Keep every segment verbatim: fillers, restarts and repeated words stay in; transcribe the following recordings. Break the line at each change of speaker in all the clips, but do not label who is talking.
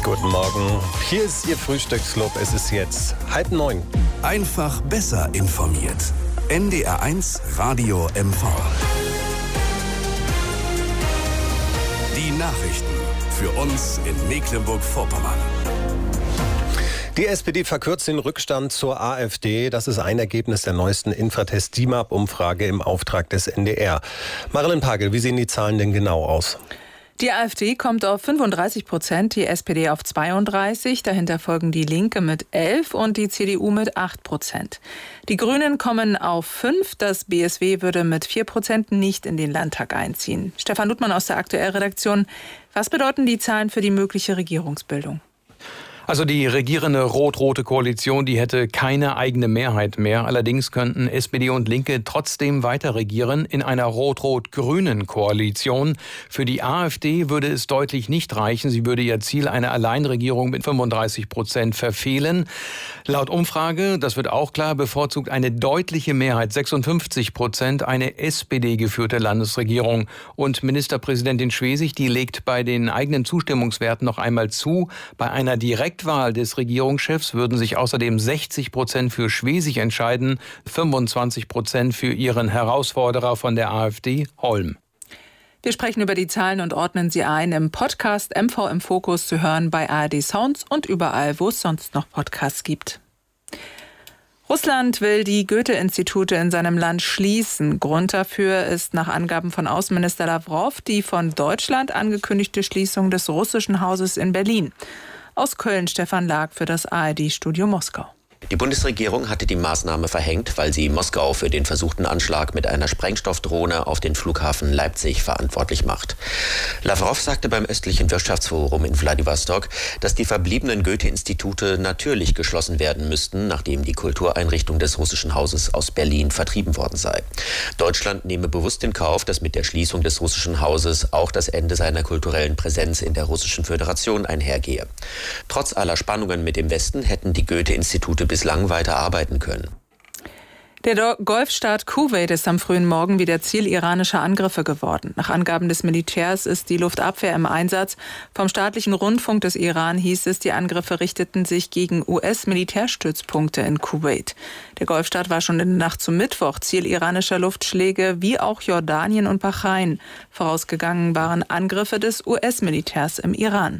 Guten Morgen. Hier ist Ihr Frühstücksclub. Es ist jetzt halb neun.
Einfach besser informiert. N D R eins Radio M V. Die Nachrichten für uns in Mecklenburg-Vorpommern.
Die S P D verkürzt den Rückstand zur AfD. Das ist ein Ergebnis der neuesten Infratest-D I M A P-Umfrage im Auftrag des N D R. Marilyn Pagel, wie sehen die Zahlen denn genau aus?
Die AfD kommt auf fünfunddreißig Prozent, die S P D auf zweiunddreißig, dahinter folgen die Linke mit elf und die C D U mit acht Prozent. Die Grünen kommen auf fünf, das B S W würde mit vier Prozent nicht in den Landtag einziehen. Stefan Luttmann aus der Aktuell-Redaktion. Was bedeuten die Zahlen für die mögliche Regierungsbildung?
Also die regierende rot-rote Koalition, die hätte keine eigene Mehrheit mehr. Allerdings könnten S P D und Linke trotzdem weiter regieren in einer rot-rot-grünen Koalition. Für die AfD würde es deutlich nicht reichen. Sie würde ihr Ziel einer Alleinregierung mit fünfunddreißig Prozent verfehlen. Laut Umfrage, das wird auch klar, bevorzugt eine deutliche Mehrheit, sechsundfünfzig Prozent, eine S P D-geführte Landesregierung. Und Ministerpräsidentin Schwesig, die legt bei den eigenen Zustimmungswerten noch einmal zu, bei einer direkten Wahl des Regierungschefs würden sich außerdem sechzig Prozent für Schwesig entscheiden, fünfundzwanzig Prozent für ihren Herausforderer von der AfD, Holm.
Wir sprechen über die Zahlen und ordnen sie ein im Podcast M V im Fokus, zu hören bei A R D Sounds und überall, wo es sonst noch Podcasts gibt. Russland will die Goethe-Institute in seinem Land schließen. Grund dafür ist nach Angaben von Außenminister Lavrov die von Deutschland angekündigte Schließung des Russischen Hauses in Berlin. Aus Köln Stefan Lag für das A R D-Studio Moskau.
Die Bundesregierung hatte die Maßnahme verhängt, weil sie Moskau für den versuchten Anschlag mit einer Sprengstoffdrohne auf den Flughafen Leipzig verantwortlich macht. Lavrov sagte beim östlichen Wirtschaftsforum in Wladiwostok, dass die verbliebenen Goethe-Institute natürlich geschlossen werden müssten, nachdem die Kultureinrichtung des Russischen Hauses aus Berlin vertrieben worden sei. Deutschland nehme bewusst in Kauf, dass mit der Schließung des Russischen Hauses auch das Ende seiner kulturellen Präsenz in der Russischen Föderation einhergehe. Trotz aller Spannungen mit dem Westen hätten die Goethe-Institute bislang weiter arbeiten können.
Der Golfstaat Kuwait ist am frühen Morgen wieder Ziel iranischer Angriffe geworden. Nach Angaben des Militärs ist die Luftabwehr im Einsatz. Vom staatlichen Rundfunk des Iran hieß es, die Angriffe richteten sich gegen U S-Militärstützpunkte in Kuwait. Der Golfstaat war schon in der Nacht zum Mittwoch Ziel iranischer Luftschläge, wie auch Jordanien und Bahrain. Vorausgegangen waren Angriffe des U S-Militärs im Iran.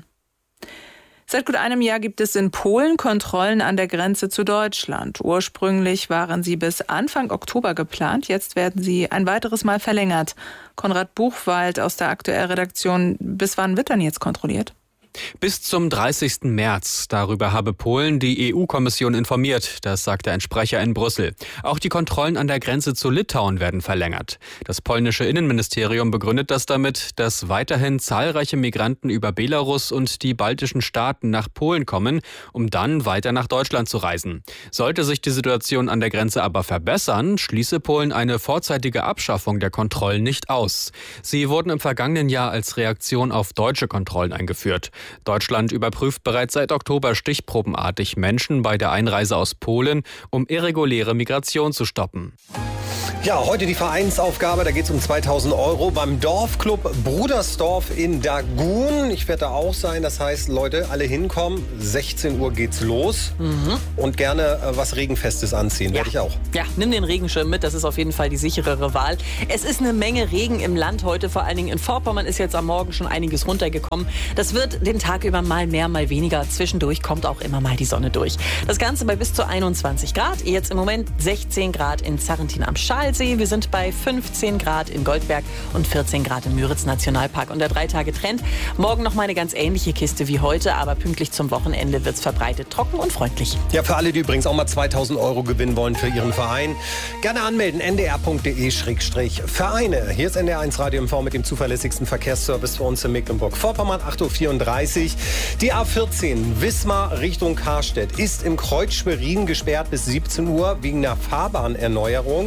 Seit gut einem Jahr gibt es in Polen Kontrollen an der Grenze zu Deutschland. Ursprünglich waren sie bis Anfang Oktober geplant, jetzt werden sie ein weiteres Mal verlängert. Konrad Buchwald aus der Aktuell-Redaktion, bis wann wird dann jetzt kontrolliert?
Bis zum dreißigsten März. Darüber habe Polen die E U-Kommission informiert. Das sagte ein Sprecher in Brüssel. Auch die Kontrollen an der Grenze zu Litauen werden verlängert. Das polnische Innenministerium begründet das damit, dass weiterhin zahlreiche Migranten über Belarus und die baltischen Staaten nach Polen kommen, um dann weiter nach Deutschland zu reisen. Sollte sich die Situation an der Grenze aber verbessern, schließe Polen eine vorzeitige Abschaffung der Kontrollen nicht aus. Sie wurden im vergangenen Jahr als Reaktion auf deutsche Kontrollen eingeführt. Deutschland überprüft bereits seit Oktober stichprobenartig Menschen bei der Einreise aus Polen, um irreguläre Migration zu stoppen.
Ja, heute die Vereinsaufgabe, da geht es um zweitausend Euro beim Dorfclub Brudersdorf in Dagun. Ich werde da auch sein, das heißt, Leute, alle hinkommen, sechzehn Uhr geht's los mhm. und gerne äh, was Regenfestes anziehen, ja. Werde ich auch.
Ja, nimm den Regenschirm mit, das ist auf jeden Fall die sicherere Wahl. Es ist eine Menge Regen im Land heute, vor allen Dingen in Vorpommern ist jetzt am Morgen schon einiges runtergekommen. Das wird den Tag über mal mehr, mal weniger. Zwischendurch kommt auch immer mal die Sonne durch. Das Ganze bei bis zu einundzwanzig Grad, jetzt im Moment sechzehn Grad in Sarrentin am Schalsee. Wir sind bei fünfzehn Grad in Goldberg und vierzehn Grad im Müritz Nationalpark. Und der drei Tage Trend. Morgen noch mal eine ganz ähnliche Kiste wie heute, aber pünktlich zum Wochenende wird es verbreitet trocken und freundlich.
Ja, für alle, die übrigens auch mal zweitausend Euro gewinnen wollen für ihren Verein, gerne anmelden. n d r punkt d e Schrägstrich Vereine. Hier ist N D R eins Radio M V mit dem zuverlässigsten Verkehrsservice für uns in Mecklenburg-Vorpommern. acht Uhr vierunddreißig. Die A vierzehn Wismar Richtung Karstedt ist im Kreuz Schwerin gesperrt bis siebzehn Uhr wegen einer Fahrbahnerneuerung. Und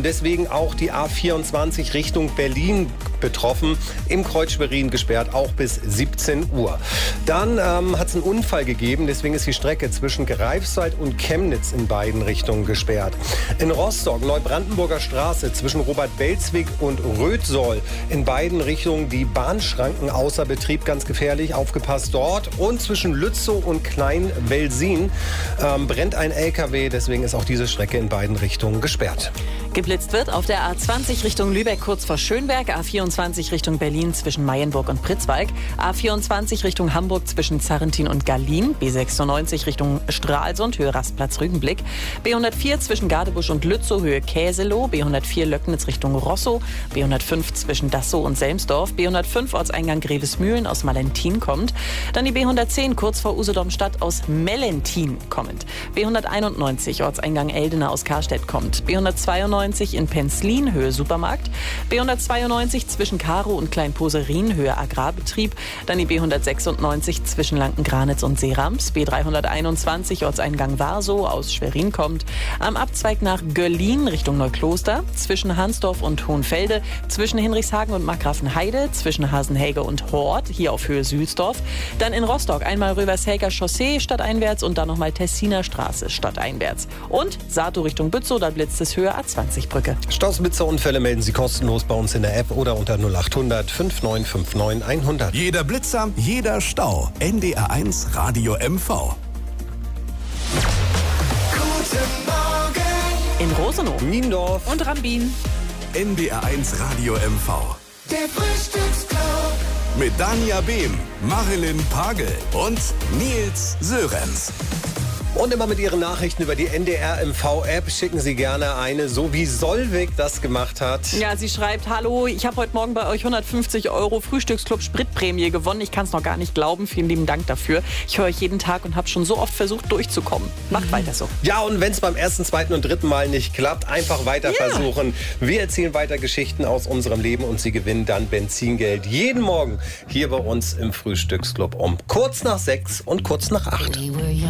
und deswegen auch die A vierundzwanzig Richtung Berlin betroffen. Im Kreuz Schwerin gesperrt, auch bis siebzehn Uhr. Dann ähm, hat es einen Unfall gegeben, deswegen ist die Strecke zwischen Greifswald und Chemnitz in beiden Richtungen gesperrt. In Rostock, Neubrandenburger Straße zwischen Robert-Belzwig und Rötsoll in beiden Richtungen die Bahnschranken außer Betrieb, ganz gefährlich, aufgepasst dort. Und zwischen Lützow und Klein-Welsin ähm, brennt ein L K W, deswegen ist auch diese Strecke in beiden Richtungen gesperrt.
Geblitzt wird auf der A zwanzig Richtung Lübeck kurz vor Schönberg, A vierundzwanzig Richtung Berlin zwischen Mayenburg und Pritzwalk, A vierundzwanzig Richtung Hamburg zwischen Zarrentin und Gallien, B sechsundneunzig Richtung Stralsund, Höhe Rastplatz Rügenblick, B hundertvier zwischen Gadebusch und Lützow, Höhe Käseloh, B hundertvier Löcknitz Richtung Rosso, B hundertfünf zwischen Dassow und Selmsdorf, B hundertfünf Ortseingang Grevesmühlen aus Malentin kommt, dann die B hundertzehn kurz vor Usedom-Stadt aus Mellentin kommend, B hunderteinundneunzig Ortseingang Eldena aus Karstedt kommt, B hundertzweiundneunzig in Penzlin, Höhe Supermarkt, B hundertzweiundneunzig zwischen Karow und Kleinposerin, Höhe Agrarbetrieb, dann die B hundertsechsundneunzig zwischen Lanken-Granitz und Seerams, B dreihunderteinundzwanzig Ortseingang Warsow aus Schwerin kommt, am Abzweig nach Göllin Richtung Neukloster, zwischen Hansdorf und Hohenfelde, zwischen Hinrichshagen und Markgrafenheide, zwischen Hasenhäge und Hort, hier auf Höhe Sülsdorf, dann in Rostock einmal Rövershäger Chaussee stadteinwärts und dann nochmal Tessiner Straße stadteinwärts. Und Sato Richtung Bützow, da blitzt es Höhe A zwanzig Brücke.
Staus, Blitzer, Unfälle melden Sie kostenlos bei uns in der App oder unter null achthundert fünfundneunzig neunundfünfzig hundert.
Jeder Blitzer, jeder Stau. N D R eins Radio M V.
Guten Morgen
In Rosenow
Niendorf
Und Rambin.
N D R eins Radio M V.
der Frühstücksclub.
Mit Dania Behm, Marilyn Pagel und Nils Sörenz.
und immer mit Ihren Nachrichten über die N D R M V-App. Schicken Sie gerne eine, so wie Solveig das gemacht hat.
Ja, sie schreibt, hallo, ich habe heute Morgen bei euch hundertfünfzig Euro Frühstücksclub Spritprämie gewonnen. Ich kann es noch gar nicht glauben. Vielen lieben Dank dafür. Ich höre euch jeden Tag und habe schon so oft versucht durchzukommen. Macht mhm. weiter so.
Ja, und wenn es beim ersten, zweiten und dritten Mal nicht klappt, einfach weiter ja. versuchen. Wir erzählen weiter Geschichten aus unserem Leben und Sie gewinnen dann Benzingeld jeden Morgen hier bei uns im Frühstücksclub um kurz nach sechs und kurz nach acht.